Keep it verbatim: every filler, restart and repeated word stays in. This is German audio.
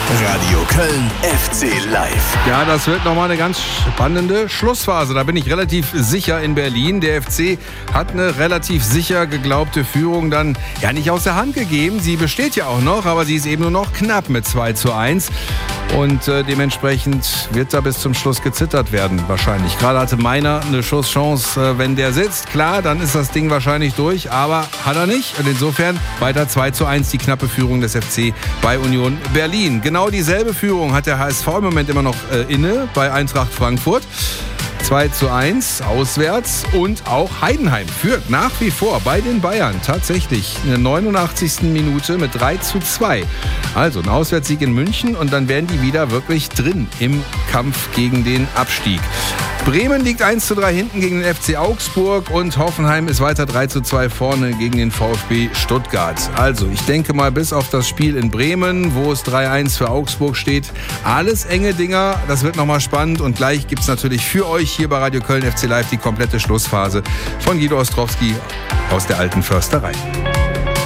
Radio Köln F C Live. Ja, das wird nochmal eine ganz spannende Schlussphase. Da bin ich relativ sicher in Berlin. Der F C hat eine relativ sicher geglaubte Führung dann ja nicht aus der Hand gegeben. Sie besteht ja auch noch, aber sie ist eben nur noch knapp mit zwei zu eins. Und äh, dementsprechend wird da bis zum Schluss gezittert werden wahrscheinlich. Gerade hatte Meiner eine Schusschance, äh, wenn der sitzt. Klar, dann ist das Ding wahrscheinlich durch, aber hat er nicht. Und insofern weiter zwei zu eins die knappe Führung des F C bei Union Berlin. Genau dieselbe Führung hat der H S V im Moment immer noch äh, inne bei Eintracht Frankfurt. zwei zu eins auswärts und auch Heidenheim führt nach wie vor bei den Bayern tatsächlich in der neunundachtzigsten Minute mit drei zu zwei. Also ein Auswärtssieg in München und dann wären die wieder wirklich drin im Kampf gegen den Abstieg. Bremen liegt eins zu drei hinten gegen den F C Augsburg und Hoffenheim ist weiter drei zu zwei vorne gegen den VfB Stuttgart. Also ich denke mal bis auf das Spiel in Bremen, wo es drei eins für Augsburg steht, alles enge Dinger. Das wird nochmal spannend und gleich gibt es natürlich für euch hier bei Radio Köln F C Live die komplette Schlussphase von Guido Ostrowski aus der Alten Försterei.